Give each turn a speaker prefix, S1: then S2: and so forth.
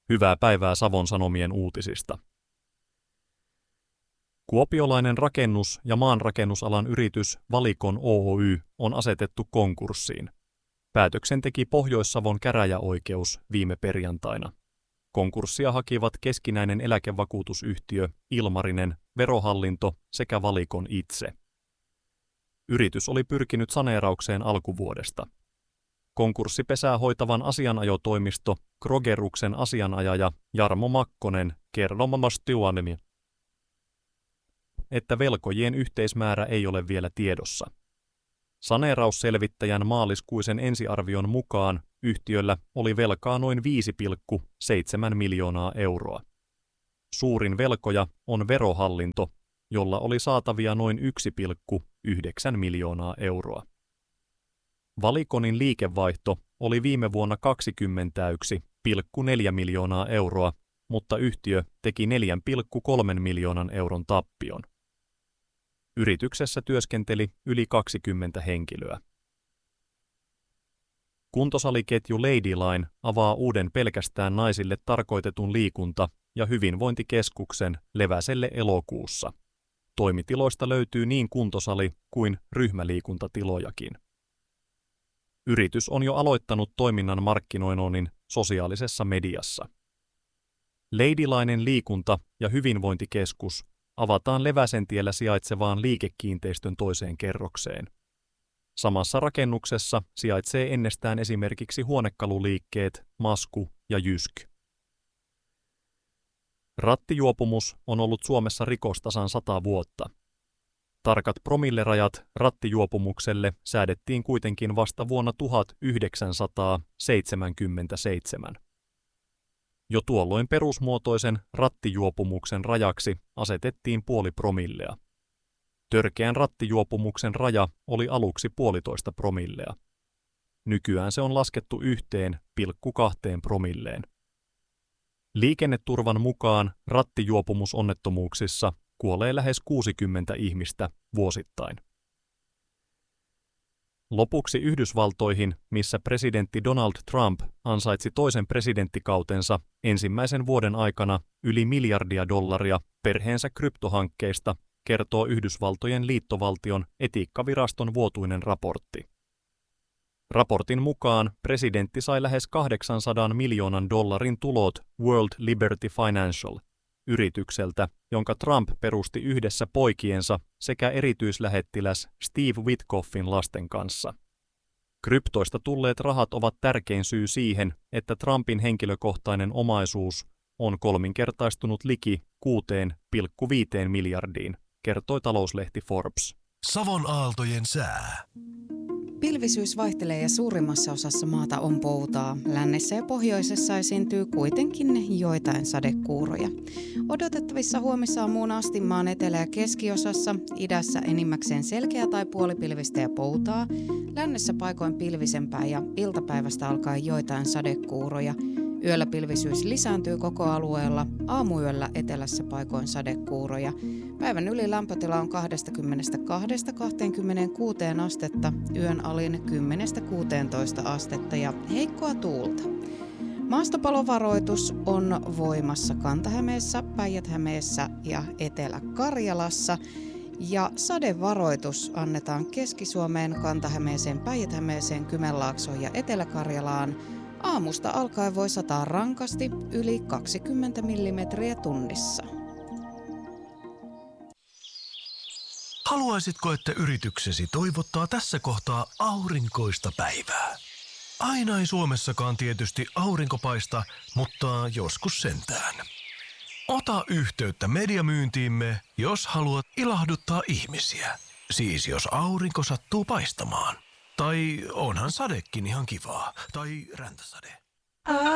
S1: Hyvää päivää Savon Sanomien uutisista. Kuopiolainen rakennus- ja maanrakennusalan yritys Valikon Oy on asetettu konkurssiin. Päätöksen teki Pohjois-Savon käräjäoikeus viime perjantaina. Konkurssia hakivat Keskinäinen eläkevakuutusyhtiö, Ilmarinen, Verohallinto sekä Valikon itse. Yritys oli pyrkinyt saneeraukseen alkuvuodesta. Konkurssipesää hoitavan asianajotoimisto Krogeruksen asianajaja Jarmo Makkonen kertoi Mastiuanemi, että velkojien yhteismäärä ei ole vielä tiedossa. Saneerausselvittäjän maaliskuisen ensiarvion mukaan yhtiöllä oli velkaa noin 5,7 miljoonaa euroa. Suurin velkoja on Verohallinto, jolla oli saatavia noin 1,9 miljoonaa euroa. Valikonin liikevaihto oli viime vuonna 21,4 miljoonaa euroa, mutta yhtiö teki 4,3 miljoonan euron tappion. Yrityksessä työskenteli yli 20 henkilöä. Kuntosaliketju Ladyline avaa uuden pelkästään naisille tarkoitetun liikunta- ja hyvinvointikeskuksen Leväselle elokuussa. Toimitiloista löytyy niin kuntosali kuin ryhmäliikuntatilojakin. Yritys on jo aloittanut toiminnan markkinoinnin sosiaalisessa mediassa. Ladylinen liikunta- ja hyvinvointikeskus avataan Leväsentiellä sijaitsevaan liikekiinteistön toiseen kerrokseen. Samassa rakennuksessa sijaitsee ennestään esimerkiksi huonekaluliikkeet Masku ja Jysk. Rattijuopumus on ollut Suomessa rikos tasan 100 vuotta. Tarkat promillerajat rattijuopumukselle säädettiin kuitenkin vasta vuonna 1977. Jo tuolloin perusmuotoisen rattijuopumuksen rajaksi asetettiin 0,5 promillea. Törkeän rattijuopumuksen raja oli aluksi 1,5 promillea. Nykyään se on laskettu 1,2 promilleen. Liikenneturvan mukaan rattijuopumusonnettomuuksissa kuolee lähes 60 ihmistä vuosittain. Lopuksi Yhdysvaltoihin, missä presidentti Donald Trump ansaitsi toisen presidenttikautensa ensimmäisen vuoden aikana yli $1 miljardia perheensä kryptohankkeista, kertoo Yhdysvaltojen liittovaltion etiikkaviraston vuotuinen raportti. Raportin mukaan presidentti sai lähes $800 miljoonan tulot World Liberty Financial yritykseltä, jonka Trump perusti yhdessä poikiensa sekä erityislähettiläs Steve Witkoffin lasten kanssa. Kryptoista tulleet rahat ovat tärkein syy siihen, että Trumpin henkilökohtainen omaisuus on kolminkertaistunut liki 6,5 miljardiin, kertoi talouslehti Forbes.
S2: Savon aaltojen sää.
S3: Pilvisyys vaihtelee ja suurimmassa osassa maata on poutaa. Lännessä ja pohjoisessa esiintyy kuitenkin joitain sadekuuroja. Odotettavissa huomisaamuun asti maan etelä- ja keskiosassa, idässä enimmäkseen selkeä tai puolipilvistä ja poutaa, lännessä paikoin pilvisempää ja iltapäivästä alkaen joitain sadekuuroja. Yöllä pilvisyys lisääntyy koko alueella, aamuyöllä etelässä paikoin sadekuuroja. Päivän yli lämpötila on 22–26 astetta, yön alin 10–16 astetta ja heikkoa tuulta. Maastopalovaroitus on voimassa Kanta-Hämeessä, Päijät-Hämeessä ja Etelä-Karjalassa. Ja sadevaroitus annetaan Keski-Suomeen, Kanta-Hämeeseen, Päijät-Hämeeseen, Kymenlaaksoon ja Etelä-Karjalaan. Aamusta alkaen voi sataa rankasti yli 20 millimetriä tunnissa.
S2: Haluaisitko, että yrityksesi toivottaa tässä kohtaa aurinkoista päivää? Aina ei Suomessakaan tietysti aurinko paista, mutta joskus sentään. Ota yhteyttä mediamyyntiimme, jos haluat ilahduttaa ihmisiä. Siis jos aurinko sattuu paistamaan. Tai onhan sadekin ihan kivaa. Tai räntäsade.